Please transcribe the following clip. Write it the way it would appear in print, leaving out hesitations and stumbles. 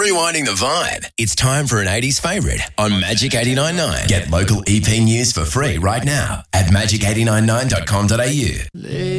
Rewinding the vibe. It's time for an 80s favourite on Magic 89.9. Get local EP news for free right now at magic899.com.au.